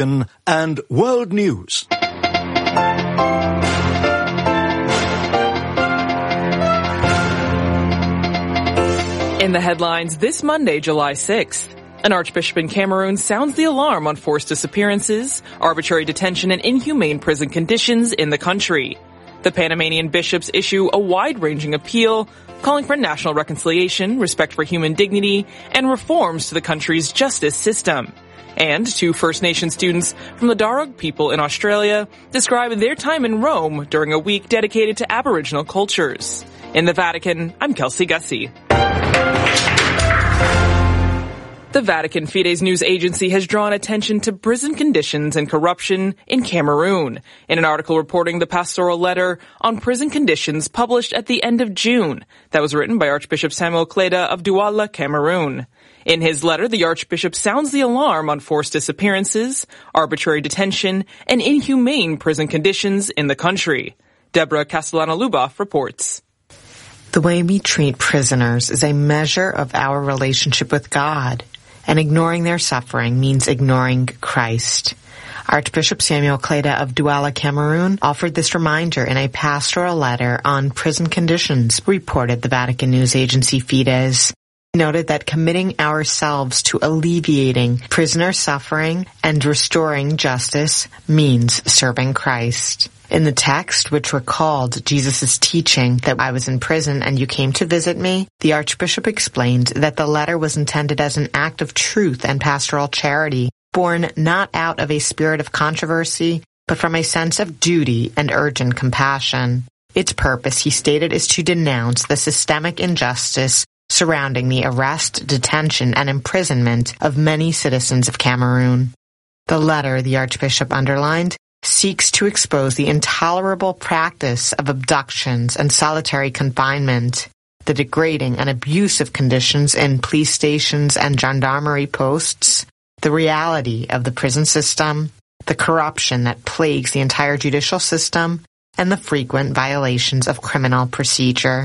and world news. In the headlines this Monday, July 6th. An archbishop in Cameroon sounds the alarm on forced disappearances, arbitrary detention, and inhumane prison conditions in the country. The Panamanian bishops issue a wide-ranging appeal calling for national reconciliation, respect for human dignity, and reforms to the country's justice system. And two First Nation students from the Darug people in Australia describe their time in Rome during a week dedicated to Aboriginal cultures. In the Vatican, I'm Kelsey Gussie. The Vatican Fides news agency has drawn attention to prison conditions and corruption in Cameroon in an article reporting the pastoral letter on prison conditions published at the end of June that was written by Archbishop Samuel Kleda of Douala, Cameroon. In his letter, the Archbishop sounds the alarm on forced disappearances, arbitrary detention, and inhumane prison conditions in the country. Deborah Castellano-Luboff reports. The way we treat prisoners is a measure of our relationship with God, and ignoring their suffering means ignoring Christ. Archbishop Samuel Kleda of Douala, Cameroon, offered this reminder in a pastoral letter on prison conditions, reported the Vatican news agency Fides. He noted that committing ourselves to alleviating prisoner suffering and restoring justice means serving Christ. In the text, which recalled Jesus' teaching that I was in prison and you came to visit me, the Archbishop explained that the letter was intended as an act of truth and pastoral charity, born not out of a spirit of controversy, but from a sense of duty and urgent compassion. Its purpose, he stated, is to denounce the systemic injustice surrounding the arrest, detention, and imprisonment of many citizens of Cameroon. The letter, the Archbishop underlined, seeks to expose the intolerable practice of abductions and solitary confinement, the degrading and abusive conditions in police stations and gendarmerie posts, the reality of the prison system, the corruption that plagues the entire judicial system, and the frequent violations of criminal procedure.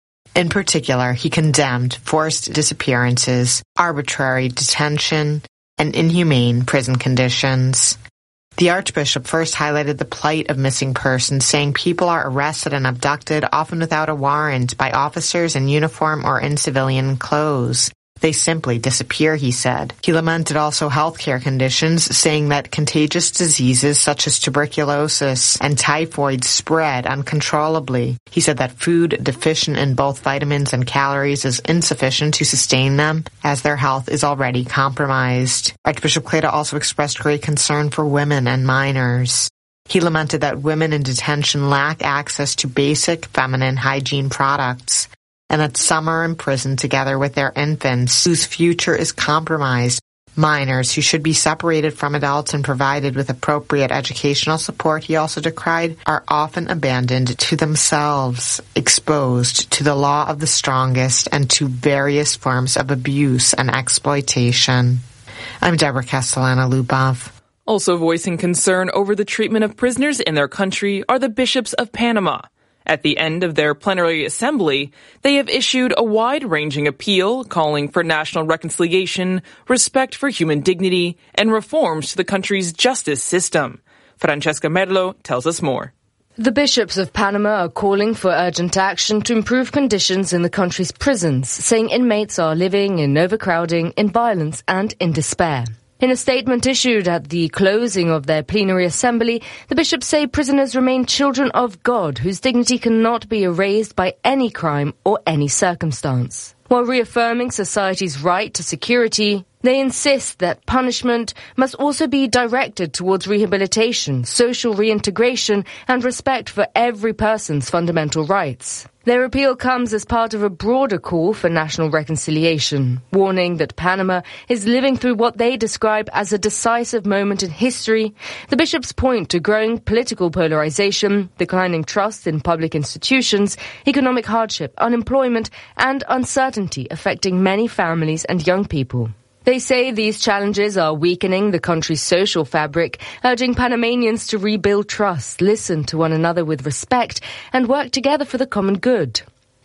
In particular, he condemned forced disappearances, arbitrary detention, and inhumane prison conditions. The Archbishop first highlighted the plight of missing persons, saying people are arrested and abducted, often without a warrant, by officers in uniform or in civilian clothes. They simply disappear, he said. He lamented also healthcare conditions, saying that contagious diseases such as tuberculosis and typhoid spread uncontrollably. He said that food deficient in both vitamins and calories is insufficient to sustain them, as their health is already compromised. Archbishop Kleda also expressed great concern for women and minors. He lamented that women in detention lack access to basic feminine hygiene products, and that some are imprisoned together with their infants, whose future is compromised. Minors who should be separated from adults and provided with appropriate educational support, he also decried, are often abandoned to themselves, exposed to the law of the strongest and to various forms of abuse and exploitation. I'm Deborah Castellano-Luboff. Also voicing concern over the treatment of prisoners in their country are the bishops of Panama. At the end of their plenary assembly, they have issued a wide-ranging appeal calling for national reconciliation, respect for human dignity, and reforms to the country's justice system. Francesca Merlo tells us more. The bishops of Panama are calling for urgent action to improve conditions in the country's prisons, saying inmates are living in overcrowding, in violence, and in despair. In a statement issued at the closing of their plenary assembly, the bishops say prisoners remain children of God whose dignity cannot be erased by any crime or any circumstance. While reaffirming society's right to security, they insist that punishment must also be directed towards rehabilitation, social reintegration, and respect for every person's fundamental rights. Their appeal comes as part of a broader call for national reconciliation, warning that Panama is living through what they describe as a decisive moment in history. The bishops point to growing political polarization, declining trust in public institutions, economic hardship, unemployment, and uncertainty affecting many families and young people. They say these challenges are weakening the country's social fabric, urging Panamanians to rebuild trust, listen to one another with respect, and work together for the common good.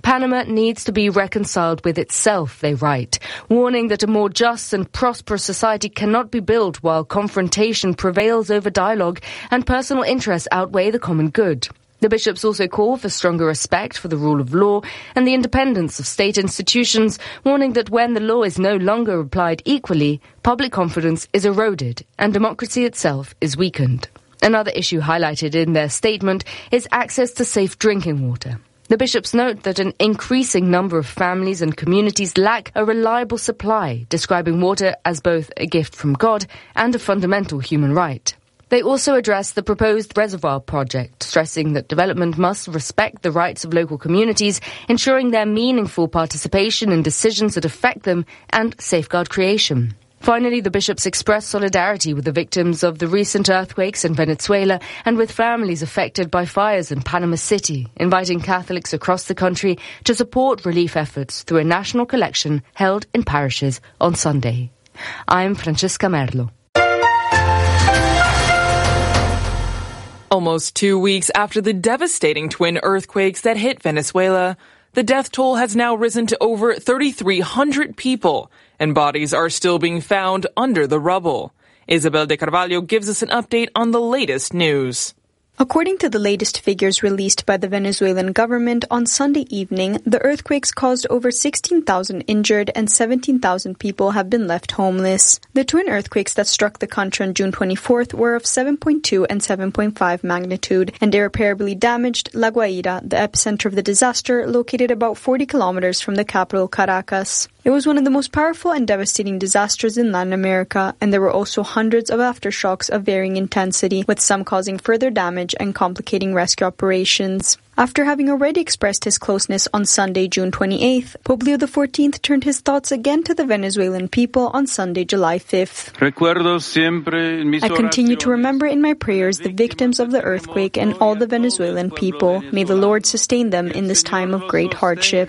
Panama needs to be reconciled with itself, they write, warning that a more just and prosperous society cannot be built while confrontation prevails over dialogue and personal interests outweigh the common good. The bishops also call for stronger respect for the rule of law and the independence of state institutions, warning that when the law is no longer applied equally, public confidence is eroded and democracy itself is weakened. Another issue highlighted in their statement is access to safe drinking water. The bishops note that an increasing number of families and communities lack a reliable supply, describing water as both a gift from God and a fundamental human right. They also address the proposed reservoir project, stressing that development must respect the rights of local communities, ensuring their meaningful participation in decisions that affect them, and safeguard creation. Finally, the bishops expressed solidarity with the victims of the recent earthquakes in Venezuela and with families affected by fires in Panama City, inviting Catholics across the country to support relief efforts through a national collection held in parishes on Sunday. I'm Francesca Merlo. Almost 2 weeks after the devastating twin earthquakes that hit Venezuela, the death toll has now risen to over 3,300 people, and bodies are still being found under the rubble. Isabel de Carvalho gives us an update on the latest news. According to the latest figures released by the Venezuelan government on Sunday evening, the earthquakes caused over 16,000 injured and 17,000 people have been left homeless. The twin earthquakes that struck the country on June 24th were of 7.2 and 7.5 magnitude, and irreparably damaged La Guaira, the epicenter of the disaster, located about 40 kilometers from the capital Caracas. It was one of the most powerful and devastating disasters in Latin America, and there were also hundreds of aftershocks of varying intensity, with some causing further damage and complicating rescue operations. After having already expressed his closeness on Sunday, June 28th, Pope Leo XIV turned his thoughts again to the Venezuelan people on Sunday, July 5th. I continue to remember in my prayers the victims of the earthquake and all the Venezuelan people. May the Lord sustain them in this time of great hardship.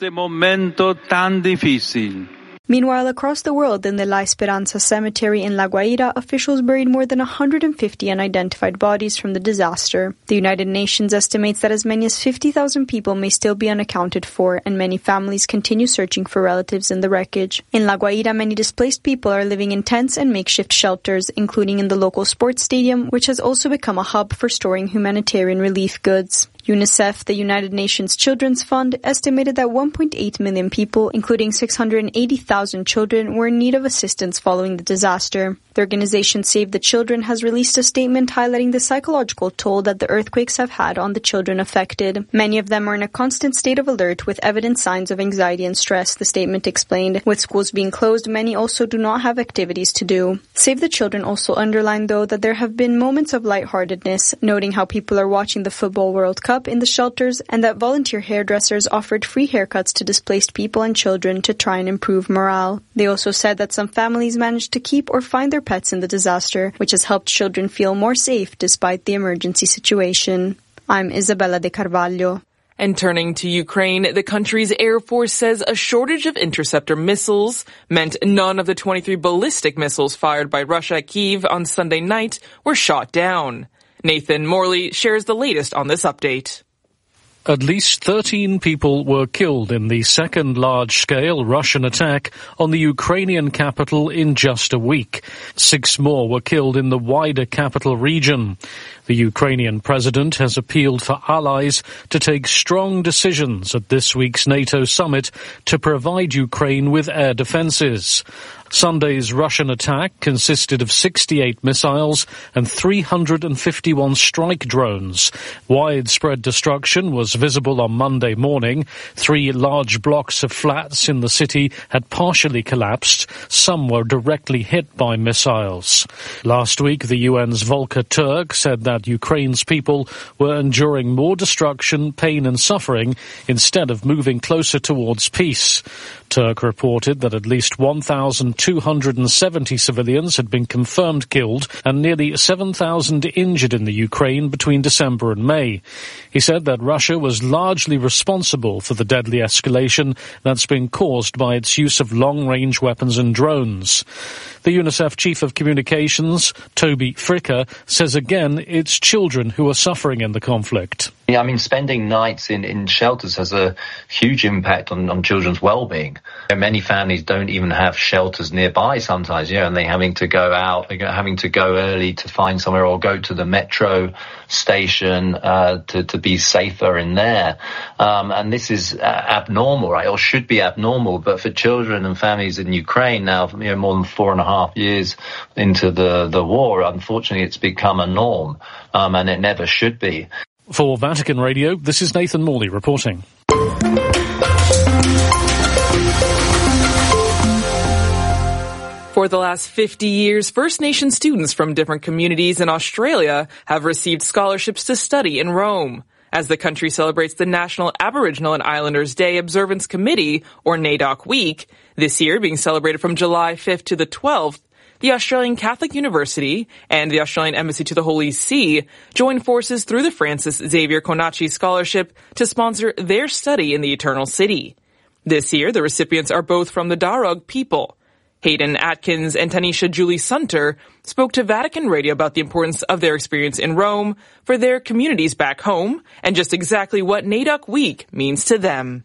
Meanwhile, across the world in the La Esperanza cemetery in La Guaira, officials buried more than 150 unidentified bodies from the disaster. The United Nations estimates that as many as 50,000 people may still be unaccounted for, and many families continue searching for relatives in the wreckage. In La Guaira, many displaced people are living in tents and makeshift shelters, including in the local sports stadium, which has also become a hub for storing humanitarian relief goods. UNICEF, the United Nations Children's Fund, estimated that 1.8 million people, including 680,000 children, were in need of assistance following the disaster. The organization Save the Children has released a statement highlighting the psychological toll that the earthquakes have had on the children affected. Many of them are in a constant state of alert with evident signs of anxiety and stress, the statement explained. With schools being closed, many also do not have activities to do. Save the Children also underlined, though, that there have been moments of lightheartedness, noting how people are watching the Football World Cup in the shelters, and that volunteer hairdressers offered free haircuts to displaced people and children to try and improve morale. They also said that some families managed to keep or find their pets in the disaster, which has helped children feel more safe despite the emergency situation. I'm Isabella de Carvalho. And turning to Ukraine, the country's Air Force says a shortage of interceptor missiles meant none of the 23 ballistic missiles fired by Russia at Kyiv on Sunday night were shot down. Nathan Morley shares the latest on this update. At least 13 people were killed in the second large-scale Russian attack on the Ukrainian capital in just a week. 6 more were killed in the wider capital region. The Ukrainian president has appealed for allies to take strong decisions at this week's NATO summit to provide Ukraine with air defenses. Sunday's Russian attack consisted of 68 missiles and 351 strike drones. Widespread destruction was visible on Monday morning. 3 large blocks of flats in the city had partially collapsed. Some were directly hit by missiles. Last week, the UN's Volker Turk said that Ukraine's people were enduring more destruction, pain and suffering instead of moving closer towards peace. Turk reported that at least 1,270 civilians had been confirmed killed and nearly 7,000 injured in the Ukraine between December and May. He said that Russia was largely responsible for the deadly escalation that's been caused by its use of long-range weapons and drones. The UNICEF Chief of Communications, Toby Fricker, says again it's children who are suffering in the conflict. Yeah, I mean, spending nights in shelters has a huge impact on children's well-being. Many families don't even have shelters nearby sometimes, and they're having to go out, having to go early to find somewhere or go to the metro station to be safer in there. And this is abnormal, right, or should be abnormal. But for children and families in Ukraine now, more than 4.5 years into the war, unfortunately, it's become a norm, and it never should be. For Vatican Radio, this is Nathan Morley reporting. For the last 50 years, First Nation students from different communities in Australia have received scholarships to study in Rome. As the country celebrates the National Aboriginal and Islanders Day Observance Committee, or NAIDOC Week, this year being celebrated from July 5th to the 12th, the Australian Catholic University and the Australian Embassy to the Holy See joined forces through the Francis Xavier Conachi Scholarship to sponsor their study in the Eternal City. This year, the recipients are both from the Darug people. Hayden Atkins and Tanisha Julie Sunter spoke to Vatican Radio about the importance of their experience in Rome for their communities back home and just exactly what NAIDOC Week means to them.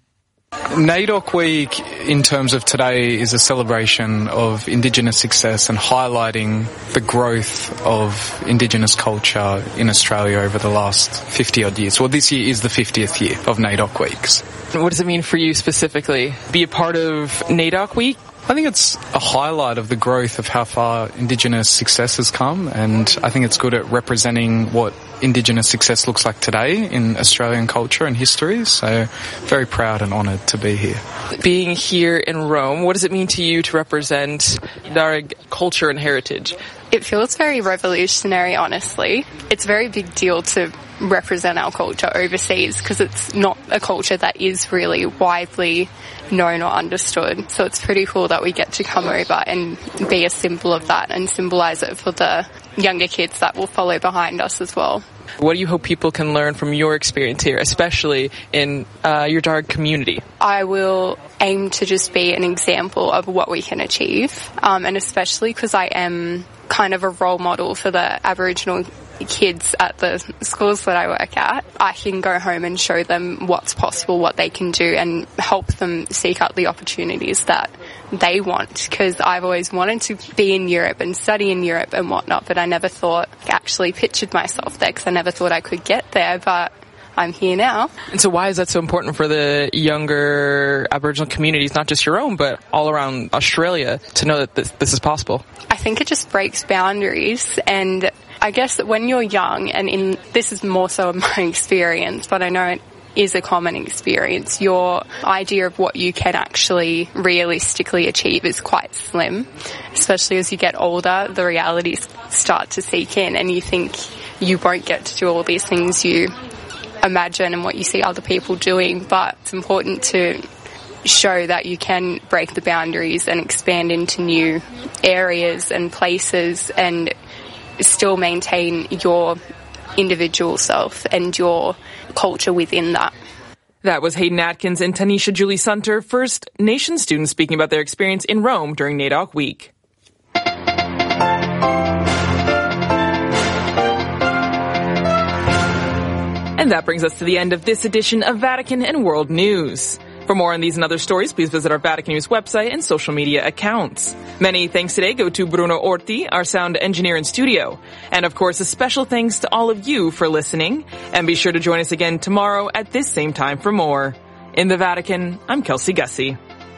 NAIDOC Week, in terms of today, is a celebration of Indigenous success and highlighting the growth of Indigenous culture in Australia over the last 50-odd years. Well, this year is the 50th year of NAIDOC Weeks. What does it mean for you specifically? Be a part of NAIDOC Week? I think it's a highlight of the growth of how far Indigenous success has come, and I think it's good at representing what Indigenous success looks like today in Australian culture and history, so very proud and honoured to be here. Being here in Rome, what does it mean to you to represent Darug culture and heritage? It feels very revolutionary, honestly. It's a very big deal to represent our culture overseas because it's not a culture that is really widely known or understood. So it's pretty cool that we get to come over and be a symbol of that and symbolise it for the younger kids that will follow behind us as well. What do you hope people can learn from your experience here, especially in your Darug community? I will aim to just be an example of what we can achieve, and especially because I am kind of a role model for the Aboriginal kids at the schools that I work at. I can go home and show them what's possible, what they can do, and help them seek out the opportunities that they want, because I've always wanted to be in Europe and study in Europe and whatnot, but I never thought, actually pictured myself there, because I never thought I could get there, but I'm here now. And so why is that so important for the younger Aboriginal communities, not just your own, but all around Australia, to know that this is possible? I think it just breaks boundaries, and I guess that when you're young, and this is more so my experience, but I know it is a common experience, your idea of what you can actually realistically achieve is quite slim. Especially as you get older, the realities start to seep in and you think you won't get to do all these things you imagine and what you see other people doing, but it's important to show that you can break the boundaries and expand into new areas and places and still maintain your individual self and your culture within that. That was Hayden Atkins and Tanisha Julie Sunter, First Nation students speaking about their experience in Rome during NAIDOC Week. And that brings us to the end of this edition of Vatican and World News. For more on these and other stories, please visit our Vatican News website and social media accounts. Many thanks today go to Bruno Orti, our sound engineer in studio. And of course, a special thanks to all of you for listening. And be sure to join us again tomorrow at this same time for more. In the Vatican, I'm Kelsey Gussie.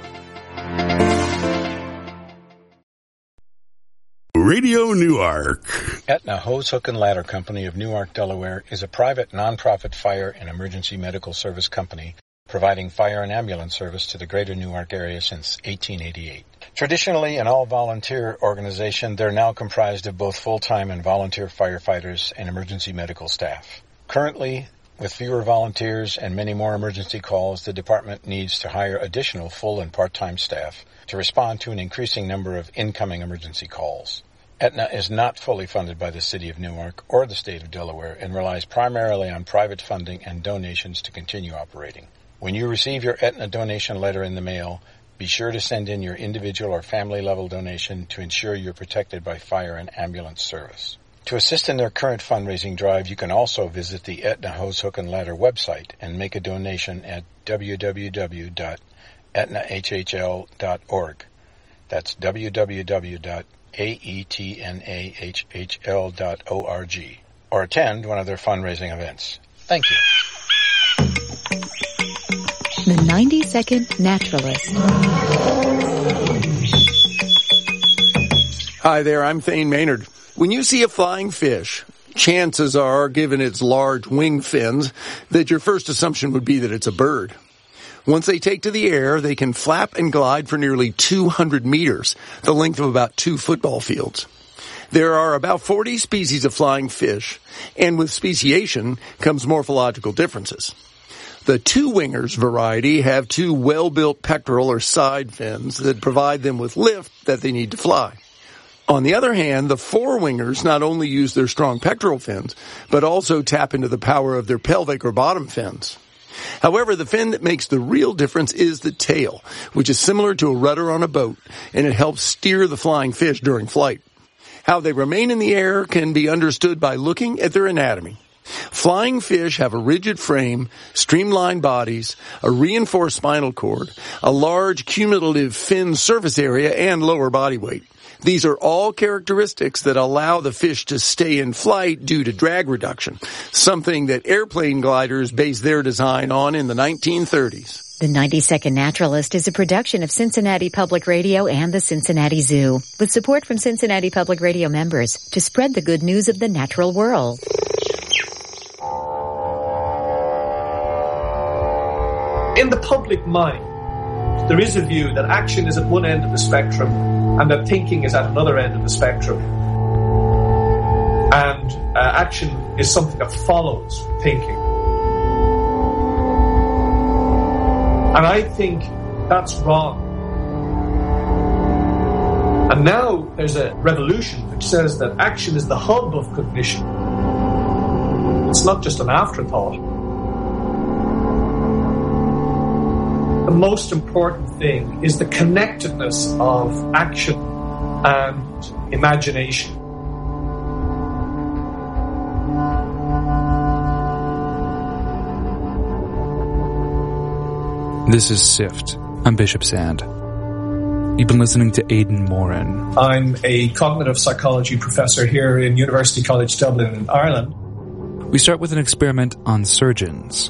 Radio Newark. Aetna Hose, Hook and Ladder Company of Newark, Delaware is a private non-profit fire and emergency medical service company providing fire and ambulance service to the greater Newark area since 1888. Traditionally an all-volunteer organization, they're now comprised of both full-time and volunteer firefighters and emergency medical staff. Currently, with fewer volunteers and many more emergency calls, the department needs to hire additional full and part-time staff to respond to an increasing number of incoming emergency calls. Aetna is not fully funded by the City of Newark or the State of Delaware and relies primarily on private funding and donations to continue operating. When you receive your Aetna donation letter in the mail, be sure to send in your individual or family level donation to ensure you're protected by fire and ambulance service. To assist in their current fundraising drive, you can also visit the Aetna Hose, Hook and Ladder website and make a donation at www.aetnahhl.org. That's www.aetnahhl.org. Or attend one of their fundraising events. Thank you. The 90-Second Naturalist. Hi there, I'm Thane Maynard. When you see a flying fish, chances are, given its large wing fins, that your first assumption would be that it's a bird. Once they take to the air, they can flap and glide for nearly 200 meters, the length of about 2 football fields. There are about 40 species of flying fish, and with speciation comes morphological differences. The two-wingers variety have 2 well-built pectoral or side fins that provide them with lift that they need to fly. On the other hand, the four-wingers not only use their strong pectoral fins, but also tap into the power of their pelvic or bottom fins. However, the fin that makes the real difference is the tail, which is similar to a rudder on a boat, and it helps steer the flying fish during flight. How they remain in the air can be understood by looking at their anatomy. Flying fish have a rigid frame, streamlined bodies, a reinforced spinal cord, a large cumulative fin surface area, and lower body weight. These are all characteristics that allow the fish to stay in flight due to drag reduction, something that airplane gliders based their design on in the 1930s. The 90-Second Naturalist is a production of Cincinnati Public Radio and the Cincinnati Zoo, with support from Cincinnati Public Radio members to spread the good news of the natural world. In the public mind, there is a view that action is at one end of the spectrum and that thinking is at another end of the spectrum. And action is something that follows thinking. And I think that's wrong. And now there's a revolution which says that action is the hub of cognition. It's not just an afterthought. The most important thing is the connectedness of action and imagination. This is SIFT. I'm Bishop Sand. You've been listening to Aidan Moran. I'm a cognitive psychology professor here in University College Dublin in Ireland. We start with an experiment on surgeons.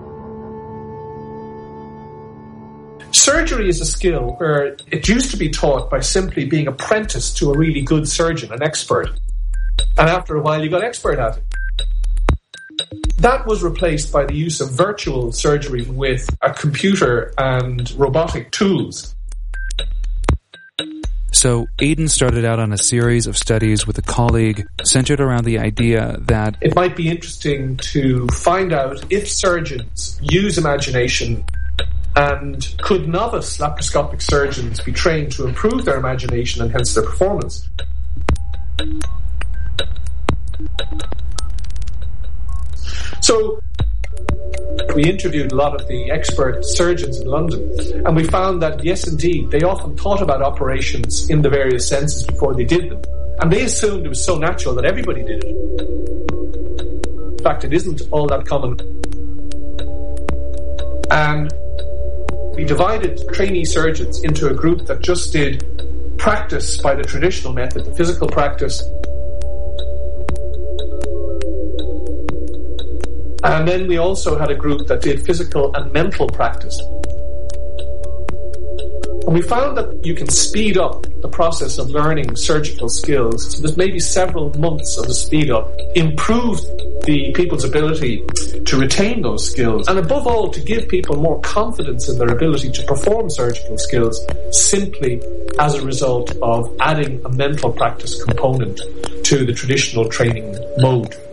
Surgery is a skill where it used to be taught by simply being apprenticed to a really good surgeon, an expert. And after a while you got expert at it. That was replaced by the use of virtual surgery with a computer and robotic tools. So Aidan started out on a series of studies with a colleague centered around the idea that it might be interesting to find out if surgeons use imagination, and could novice laparoscopic surgeons be trained to improve their imagination and hence their performance. So we interviewed a lot of the expert surgeons in London, and we found that, yes, indeed, they often thought about operations in the various senses before they did them. And they assumed it was so natural that everybody did it. In fact, it isn't all that common. And we divided trainee surgeons into a group that just did practice by the traditional method, the physical practice. And then we also had a group that did physical and mental practice. And we found that you can speed up the process of learning surgical skills. So there's maybe several months of a speed up, improve the people's ability to retain those skills, and above all, to give people more confidence in their ability to perform surgical skills simply as a result of adding a mental practice component to the traditional training mode.